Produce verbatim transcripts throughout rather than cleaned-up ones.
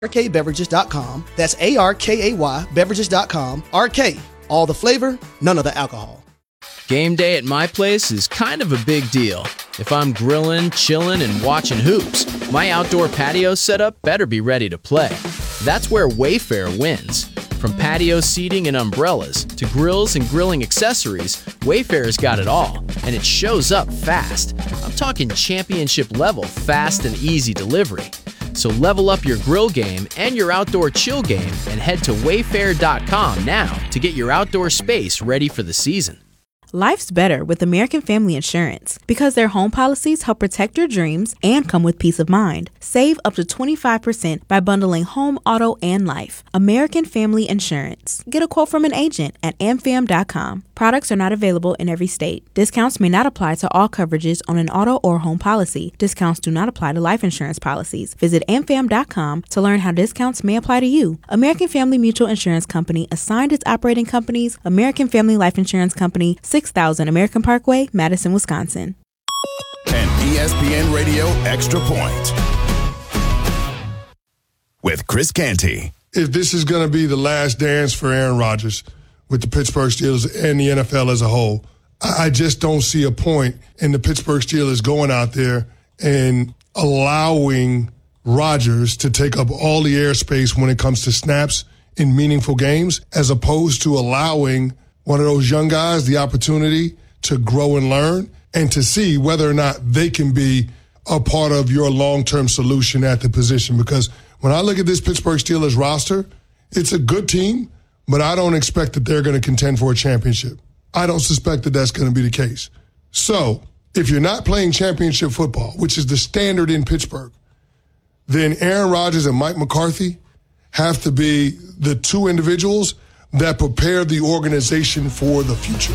A R K beverages dot com. That's A R K A Y beverages dot com. R K, all the flavor, none of the alcohol. Game day at my place is kind of a big deal. If I'm grilling, chilling, and watching hoops, my outdoor patio setup better be ready to play. That's where Wayfair wins. From patio seating and umbrellas to grills and grilling accessories, Wayfair's got it all, and it shows up fast. I'm talking championship level fast and easy delivery. So level up your grill game and your outdoor chill game and head to wayfair dot com now to get your outdoor space ready for the season. Life's better with American Family Insurance because their home policies help protect your dreams and come with peace of mind. Save up to twenty-five percent by bundling home, auto, and life. American Family Insurance. Get a quote from an agent at a m fam dot com. Products are not available in every state. Discounts may not apply to all coverages on an auto or home policy. Discounts do not apply to life insurance policies. Visit a m fam dot com to learn how discounts may apply to you. American Family Mutual Insurance Company assigned its operating companies, American Family Life Insurance Company, six thousand American Parkway, Madison, Wisconsin. An E S P N Radio Extra Point with Chris Canty. If this is going to be the last dance for Aaron Rodgers with the Pittsburgh Steelers and the N F L as a whole, I just don't see a point in the Pittsburgh Steelers going out there and allowing Rodgers to take up all the airspace when it comes to snaps in meaningful games, as opposed to allowing one of those young guys the opportunity to grow and learn and to see whether or not they can be a part of your long-term solution at the position. Because when I look at this Pittsburgh Steelers roster, it's a good team, but I don't expect that they're going to contend for a championship. I don't suspect that that's going to be the case. So if you're not playing championship football, which is the standard in Pittsburgh, then Aaron Rodgers and Mike McCarthy have to be the two individuals that prepare the organization for the future.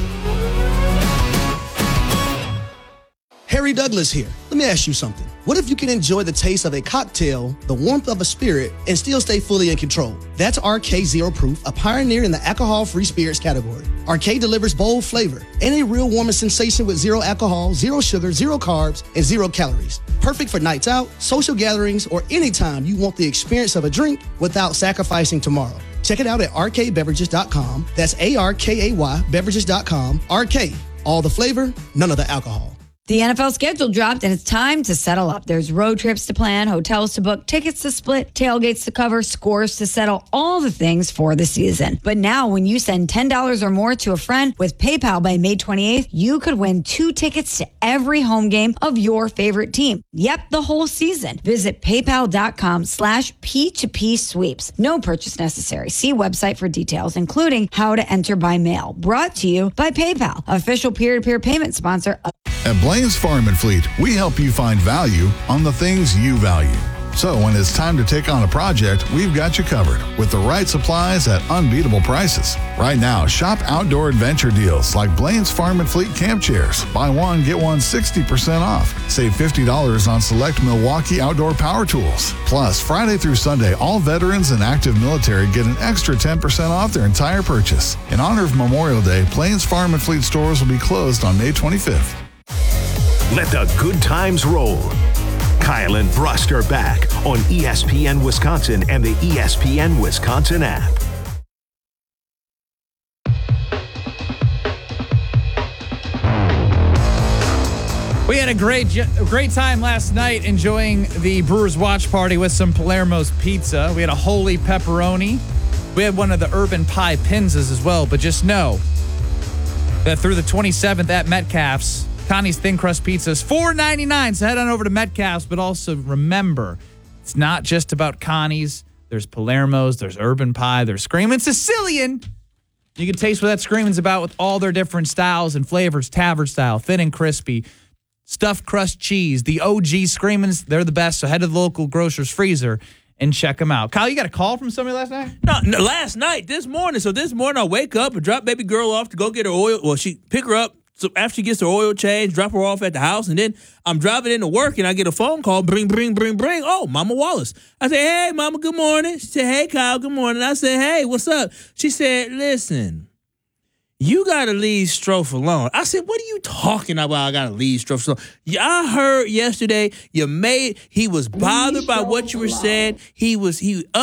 Harry Douglas here. Let me ask you something. What if you can enjoy the taste of a cocktail, the warmth of a spirit, and still stay fully in control? That's R K Zero Proof, a pioneer in the alcohol-free spirits category. R K delivers bold flavor and a real warming sensation with zero alcohol, zero sugar, zero carbs, and zero calories. Perfect for nights out, social gatherings, or anytime you want the experience of a drink without sacrificing tomorrow. Check it out at R K beverages dot com. That's A R K A Y beverages dot com. R K, all the flavor, none of the alcohol. The N F L schedule dropped, and it's time to settle up. There's road trips to plan, hotels to book, tickets to split, tailgates to cover, scores to settle, all the things for the season. But now, when you send ten dollars or more to a friend with PayPal by May twenty-eighth, you could win two tickets to every home game of your favorite team. Yep, the whole season. Visit paypal.com slash P2P sweeps. No purchase necessary. See website for details, including how to enter by mail. Brought to you by PayPal, official peer-to-peer payment sponsor of At Blaine's Farm and Fleet, we help you find value on the things you value. So when it's time to take on a project, we've got you covered with the right supplies at unbeatable prices. Right now, shop outdoor adventure deals like Blaine's Farm and Fleet camp chairs. Buy one, get one sixty percent off. Save fifty dollars on select Milwaukee outdoor power tools. Plus, Friday through Sunday, all veterans and active military get an extra ten percent off their entire purchase. In honor of Memorial Day, Blaine's Farm and Fleet stores will be closed on May twenty-fifth. Let the good times roll. Kyle and Brust are back on E S P N Wisconsin and the E S P N Wisconsin app. We had a great great time last night enjoying the Brewers Watch Party with some Palermo's Pizza. We had a holy pepperoni. We had one of the Urban Pie Pinzas as well, but just know that through the twenty-seventh at Metcalf's, Connie's Thin Crust Pizza is four ninety-nine. So head on over to Metcalf's, but also remember, it's not just about Connie's. There's Palermo's, there's Urban Pie, there's Screamin' Sicilian. You can taste what that Screamin's about with all their different styles and flavors, tavern style, thin and crispy, stuffed crust cheese, the O G Screamin's. They're the best. So head to the local grocer's freezer and check them out. Kyle, you got a call from somebody last night? No, no, last night, this morning. So this morning I wake up and drop baby girl off to go get her oil. Well, she pick her up. So after she gets her oil change, drop her off at the house, and then I'm driving into work, and I get a phone call, bring, bring, bring, bring. Oh, Mama Wallace. I say, hey, Mama, good morning. She said, hey, Kyle, good morning. I said, hey, what's up? She said, listen, you got to leave Strofe alone. I said, what are you talking about? I got to leave Strofe alone. Yeah, I heard yesterday you made, he was bothered by what you were saying. He was, he